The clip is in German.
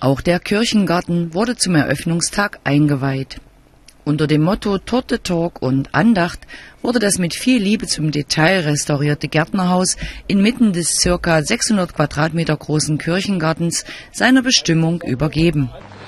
Auch der Kirchengarten wurde zum Eröffnungstag eingeweiht. Unter dem Motto Torte, Talk und Andacht wurde das mit viel Liebe zum Detail restaurierte Gärtnerhaus inmitten des ca. 600 Quadratmeter großen Kirchengartens seiner Bestimmung übergeben.